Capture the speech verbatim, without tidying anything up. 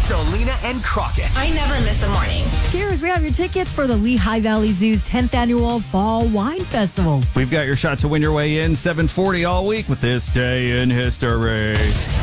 Solina and Crockett. I never miss a morning. Cheers. We have your tickets for the Lehigh Valley Zoo's tenth Annual Fall Wine Festival. We've got your shot to win your way in. seven forty all week with This Day in History.